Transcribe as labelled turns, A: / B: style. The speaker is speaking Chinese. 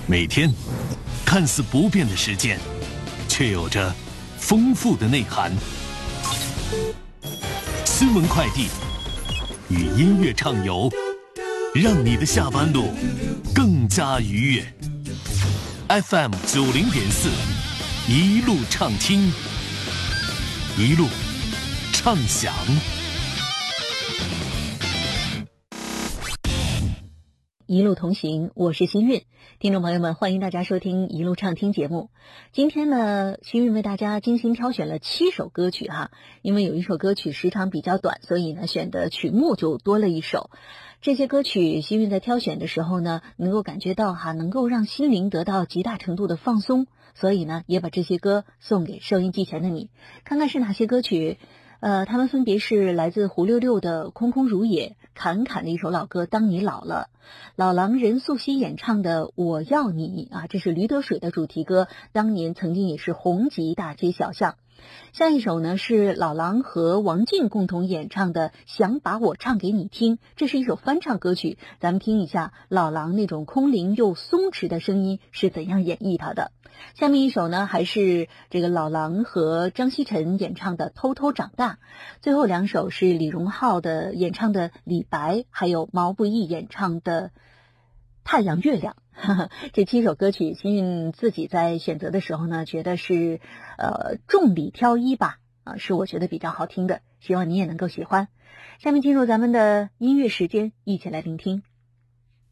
A: 每天看似不变的时间，却有着丰富的内涵。新闻快递与音乐畅游，让你的下班路更加愉悦。FM90.4，一路畅听，一路畅享。
B: 一路同行，我是新韵。听众朋友们，欢迎大家收听一路畅听节目。今天呢，新韵为大家精心挑选了7首歌曲哈，因为有一首歌曲时长比较短，所以呢选的曲目就多了一首。这些歌曲新韵在挑选的时候呢，能够感觉到能够让心灵得到极大程度的放松，所以呢也把这些歌送给收音机前的你。看看是哪些歌曲。他们分别是来自胡六六的《空空如也》，侃侃的一首老歌《当你老了》，老狼任素汐演唱的《我要你》这是驴得水的主题歌，当年曾经也是红极大街小巷。下一首呢是老狼和王静共同演唱的《想把我唱给你听》，这是一首翻唱歌曲，咱们听一下老狼那种空灵又松弛的声音是怎样演绎它的。下面一首呢还是这个老狼和张锡晨演唱的《偷偷长大》，最后2首是李荣浩的演唱的《李白》，还有毛不易演唱的《太阳月亮》。这7首歌曲，新韵自己在选择的时候呢，觉得是众里挑一吧，是我觉得比较好听的，希望你也能够喜欢。下面进入咱们的音乐时间，一起来聆听。